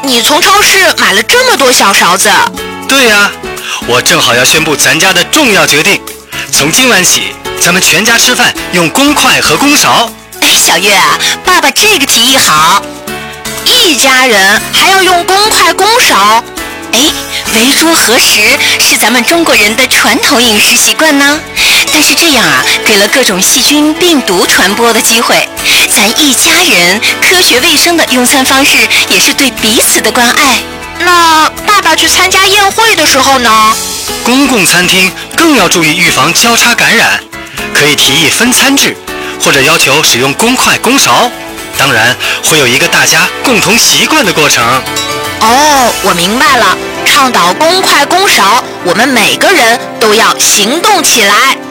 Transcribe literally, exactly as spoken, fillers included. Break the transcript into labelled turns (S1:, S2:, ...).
S1: 你从超市买了这么多小勺子？
S2: 对呀，我正好要宣布咱家的重要决定，从今晚起，咱们全家吃饭用公筷和公勺。
S3: 哎，小月啊，爸爸这个提议好。
S1: 一家人还要用公筷公勺？
S3: 哎，围桌合食是咱们中国人的传统饮食习惯呢。但是这样啊，给了各种细菌、病毒传播的机会。咱一家人科学卫生的用餐方式，也是对彼此的关爱。
S1: 那爸爸去参加宴会的时候呢？
S2: 公共餐厅更要注意预防交叉感染，可以提议分餐制，或者要求使用公筷公勺。当然，会有一个大家共同习惯的过程。
S1: 哦，我明白了，倡导公筷公勺，我们每个人都要行动起来。